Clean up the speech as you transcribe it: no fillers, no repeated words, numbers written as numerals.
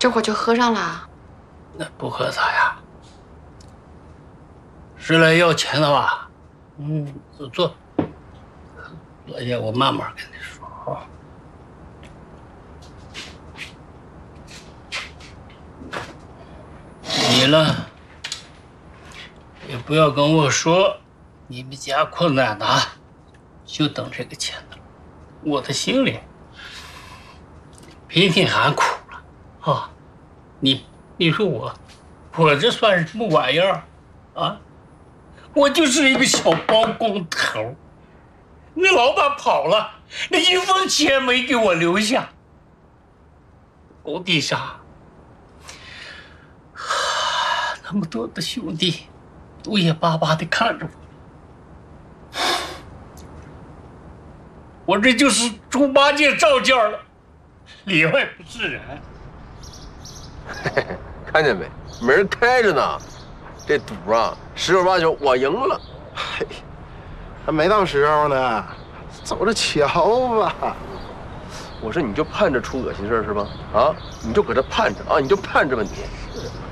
这会儿就喝上了。 那不喝咋呀？是来要钱的吧？坐，坐下，我慢慢跟你说啊。你呢，也不要跟我说你们家困难的啊，就等这个钱的了。我的心里比你还苦了啊！你说我这算是什么玩意儿啊？我就是一个小包工头，那老板跑了，那一分钱没给我留下。工地上那么多的兄弟都眼巴巴地看着我这就是猪八戒照见了，里外不是人。 看见没？门开着呢，这赌啊，10有8九我赢了。 嘿，还没到时候呢，走着瞧吧。 我说你就盼着出恶心事是吧？啊，你就搁这盼着啊，你就盼着吧你。